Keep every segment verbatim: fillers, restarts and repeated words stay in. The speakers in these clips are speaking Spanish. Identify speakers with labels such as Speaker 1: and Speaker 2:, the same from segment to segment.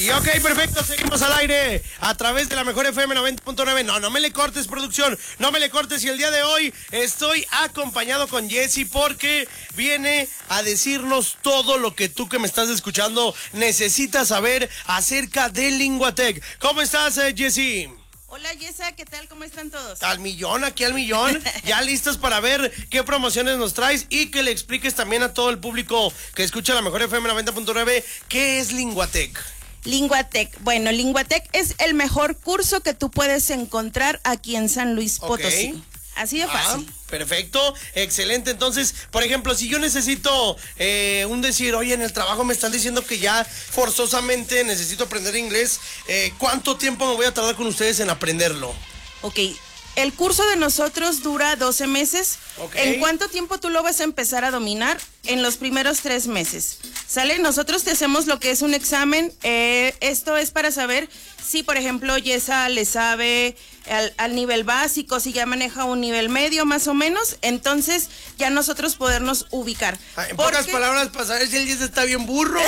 Speaker 1: Y ok, perfecto, seguimos al aire a través de la mejor F M noventa punto nueve. No, no me le cortes, producción, no me le cortes. Y el día de hoy estoy acompañado con Jessy porque viene a decirnos todo lo que tú que me estás escuchando necesitas saber acerca del Linguatec. ¿Cómo estás, eh, Jessy?
Speaker 2: Hola Yesa, ¿qué tal? ¿Cómo están todos?
Speaker 1: Al millón, aquí al millón, ya listos para ver qué promociones nos traes y que le expliques también a todo el público que escucha la mejor F M noventa punto nueve qué es Linguatec.
Speaker 2: Linguatec, bueno, Linguatec es el mejor curso que tú puedes encontrar aquí en San Luis Potosí. Okay. Así de fácil.
Speaker 1: Ah, perfecto, excelente. Entonces, por ejemplo, si yo necesito eh, un decir, oye, en el trabajo me están diciendo que ya forzosamente necesito aprender inglés, eh, ¿cuánto tiempo me voy a tardar con ustedes en aprenderlo?
Speaker 2: Ok, el curso de nosotros dura doce meses. Okay. ¿En cuánto tiempo tú lo vas a empezar a dominar? En los primeros tres meses. ¿Sale? Nosotros te hacemos lo que es un examen. Eh, esto es para saber si, por ejemplo, Yesa le sabe al, al nivel básico, si ya maneja un nivel medio más o menos, entonces ya nosotros podernos ubicar.
Speaker 1: Ah, en Porque... pocas palabras, para saber si el Yesa está bien burro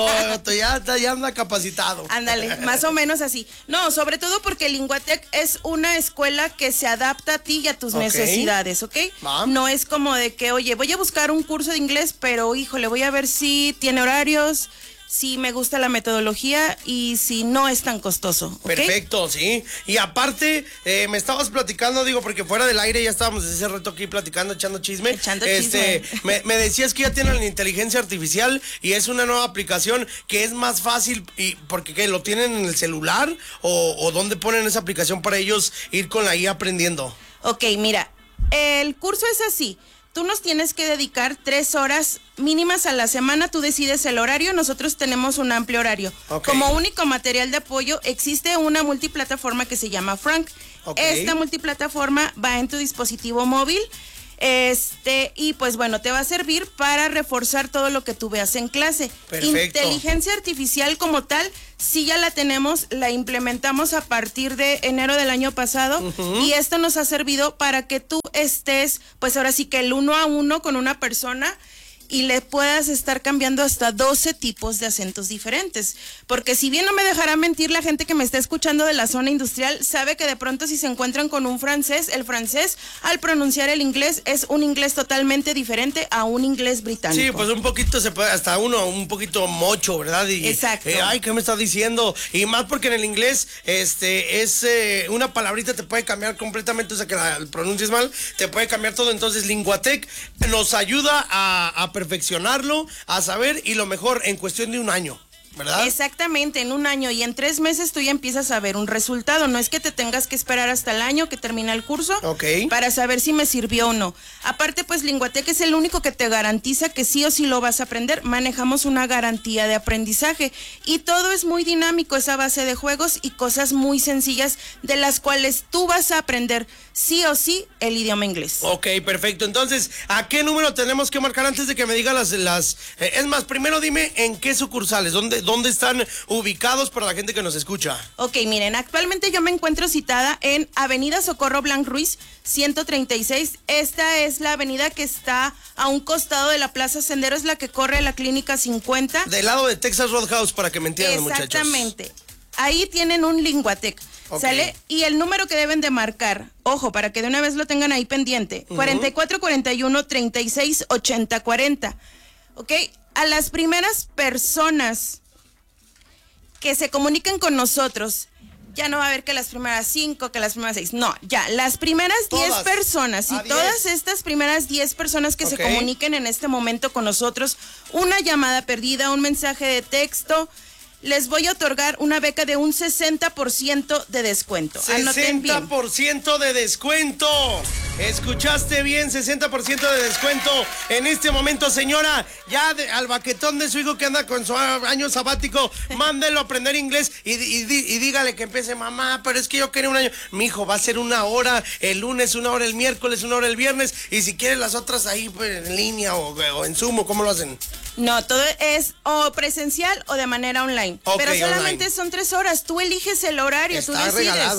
Speaker 1: o ya, ya anda capacitado.
Speaker 2: Ándale, más o menos así. No, sobre todo porque Linguatec es una escuela que se adapta a ti y a tus okay. necesidades, ¿ok? Va. No es como de que, oye, voy a buscar un curso de inglés, pero híjole, voy a ver si tiene horarios, si me gusta la metodología y si no es tan costoso. ¿Okay?
Speaker 1: Perfecto, sí. Y aparte, eh, me estabas platicando, digo, porque fuera del aire ya estábamos ese rato aquí platicando, echando chisme.
Speaker 2: Echando
Speaker 1: este,
Speaker 2: chisme.
Speaker 1: Me, me decías que ya tienen la inteligencia artificial y es una nueva aplicación que es más fácil, y porque ¿qué? ¿Lo tienen en el celular? ¿O, o dónde ponen esa aplicación para ellos ir con la I A aprendiendo?
Speaker 2: Ok, mira, el curso es así. Tú nos tienes que dedicar tres horas mínimas a la semana, tú decides el horario, nosotros tenemos un amplio horario. Okay. Como único material de apoyo existe una multiplataforma que se llama Frank. Okay. Esta multiplataforma va en tu dispositivo móvil. Este, y pues bueno, te va a servir para reforzar todo lo que tú veas en clase.
Speaker 1: Perfecto.
Speaker 2: Inteligencia artificial como tal, sí ya la tenemos, la implementamos a partir de enero del año pasado, uh-huh. y esto nos ha servido para que tú estés, pues ahora sí que el uno a uno con una persona y le puedas estar cambiando hasta doce tipos de acentos diferentes. Porque si bien no me dejará mentir la gente que me está escuchando de la zona industrial, sabe que de pronto si se encuentran con un francés, el francés al pronunciar el inglés es un inglés totalmente diferente a un inglés británico.
Speaker 1: Sí, pues un poquito se puede, hasta uno un poquito mocho, ¿verdad? Y,
Speaker 2: exacto.
Speaker 1: Eh, ay, ¿qué me está diciendo? Y más porque en el inglés este es eh, una palabrita te puede cambiar completamente, o sea que la pronuncies mal, te puede cambiar todo. Entonces Linguatec nos ayuda a, a perfeccionarlo, a saber, y lo mejor en cuestión de un año, ¿verdad?
Speaker 2: Exactamente, en un año y en tres meses tú ya empiezas a ver un resultado. No es que te tengas que esperar hasta el año que termina el curso
Speaker 1: okay.
Speaker 2: para saber si me sirvió o no. Aparte, pues Linguatec es el único que te garantiza que sí o sí lo vas a aprender. Manejamos una garantía de aprendizaje y todo es muy dinámico, esa base de juegos y cosas muy sencillas de las cuales tú vas a aprender sí o sí el idioma inglés.
Speaker 1: Ok, perfecto. Entonces, ¿a qué número tenemos que marcar antes de que me diga las... las eh, es más, primero dime en qué sucursales, dónde, dónde están ubicados para la gente que nos escucha.
Speaker 2: Ok, miren, actualmente yo me encuentro citada en Avenida Socorro Blanc Ruiz, ciento treinta y seis. Esta es la avenida que está a un costado de la Plaza Sendero, es la que corre a la Clínica cincuenta.
Speaker 1: Del lado de Texas Roadhouse, para que me entiendan, muchachos.
Speaker 2: Exactamente. Ahí tienen un Linguatec. Okay. ¿Sale? Y el número que deben de marcar, ojo, para que de una vez lo tengan ahí pendiente, uh-huh. cuarenta y cuatro, cuarenta y uno, treinta y seis, ochenta, cuarenta. ¿Ok? A las primeras personas que se comuniquen con nosotros, ya no va a haber que las primeras cinco, que las primeras seis. No, ya, las primeras diez personas y a todas diez. Estas primeras diez personas que okay. se comuniquen en este momento con nosotros, una llamada perdida, un mensaje de texto, les voy a otorgar una beca de un sesenta por ciento de descuento.
Speaker 1: sesenta por ciento de descuento. Escuchaste bien, sesenta por ciento de descuento en este momento, señora. Ya de, al baquetón de su hijo que anda con su año sabático, mándelo a aprender inglés y, y, y dígale que empiece, mamá, pero es que yo quería un año. Mi hijo, va a ser una hora el lunes, una hora el miércoles, una hora el viernes, y si quiere las otras ahí pues, en línea o, o en Zoom, ¿cómo lo hacen?
Speaker 2: No, todo es o presencial o de manera online.
Speaker 1: Okay,
Speaker 2: pero solamente
Speaker 1: online.
Speaker 2: Son tres horas. Tú eliges el horario,
Speaker 1: Está
Speaker 2: tú decides.
Speaker 1: regalado.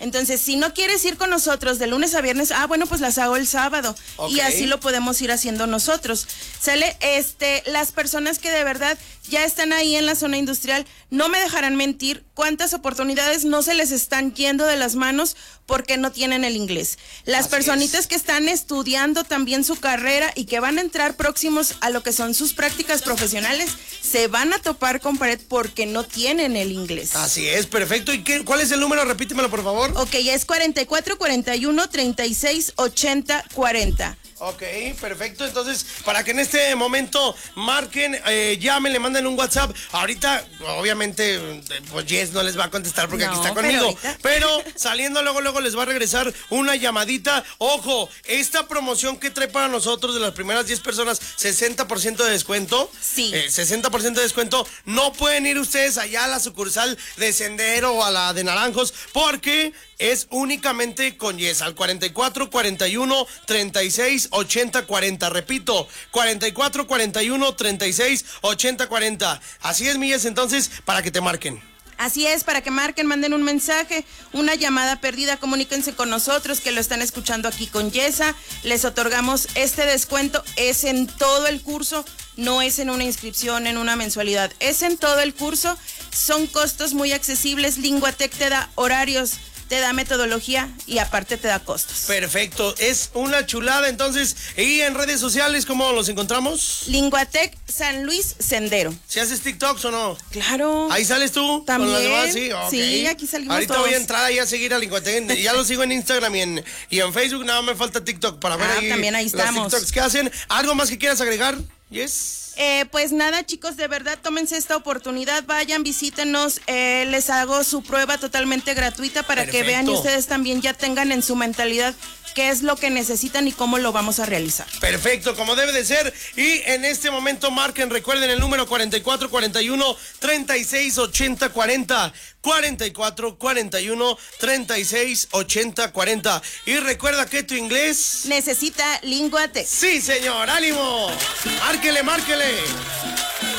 Speaker 2: Entonces, si no quieres ir con nosotros de lunes a viernes, ah, bueno, pues las hago el sábado. Okay. Y así lo podemos ir haciendo nosotros. ¿Sale? Este, las personas que de verdad ya están ahí en la zona industrial, no me dejarán mentir cuántas oportunidades no se les están yendo de las manos porque no tienen el inglés. Las Así personitas es. que están estudiando también su carrera y que van a entrar próximos a lo que son sus prácticas profesionales, se van a topar con pared porque no tienen el inglés.
Speaker 1: Así es, perfecto. ¿Y qué, cuál es el número? Repítemelo, por favor.
Speaker 2: Ok, es cuarenta y cuatro cuarenta y uno treinta y seis ochenta cuarenta.
Speaker 1: Ok, perfecto. Entonces, para que en este momento marquen, eh, llamen, le manden un WhatsApp. Ahorita, obviamente, pues Jess no les va a contestar porque no, aquí está conmigo. Pero, pero saliendo luego, luego les va a regresar una llamadita. Ojo, esta promoción que trae para nosotros de las primeras diez personas, sesenta por ciento de descuento.
Speaker 2: Sí.
Speaker 1: Eh, sesenta por ciento de descuento. No pueden ir ustedes allá a la sucursal de Sendero o a la de Naranjos porque es únicamente con Jess al cuarenta y cuatro cuarenta y uno treinta y seis ochenta cuarenta. Repito, cuarenta y cuatro cuarenta y uno treinta y seis ochenta cuarenta. Así es, mi Jess, entonces, para que te marquen.
Speaker 2: Así es, para que marquen, manden un mensaje, una llamada perdida, comuníquense con nosotros que lo están escuchando aquí con Yesa. Les otorgamos este descuento, es en todo el curso, no es en una inscripción, en una mensualidad, es en todo el curso. Son costos muy accesibles, Linguatec te da horarios, te da metodología y aparte te da costos.
Speaker 1: Perfecto, es una chulada. Entonces, ¿y en redes sociales cómo los encontramos?
Speaker 2: Linguatec San Luis Sendero.
Speaker 1: ¿Si haces TikToks o no?
Speaker 2: Claro.
Speaker 1: ¿Ahí sales tú?
Speaker 2: También.
Speaker 1: ¿Con las demás? Sí, okay.
Speaker 2: Sí, aquí salimos
Speaker 1: Ahorita
Speaker 2: todos.
Speaker 1: voy a entrar ahí a seguir a Linguatec. Ya lo sigo en Instagram y en, y en Facebook. Nada, me falta TikTok para ver
Speaker 2: ah,
Speaker 1: ahí
Speaker 2: también ahí estamos.
Speaker 1: los TikToks que hacen. ¿Algo más que quieras agregar? Yes.
Speaker 2: Eh, pues nada, chicos, de verdad, tómense esta oportunidad, vayan, visítenos, eh, les hago su prueba totalmente gratuita para Perfecto. que vean y ustedes también ya tengan en su mentalidad qué es lo que necesitan y cómo lo vamos a realizar.
Speaker 1: Perfecto, como debe de ser. Y en este momento marquen, recuerden el número cuarenta y cuatro cuarenta y uno treinta y seis ochenta cuarenta. cuarenta y cuatro cuarenta y uno treinta y seis ochenta cuarenta. Y recuerda que tu inglés
Speaker 2: necesita Linguatec.
Speaker 1: Sí, señor, ánimo. Márquele, márquele.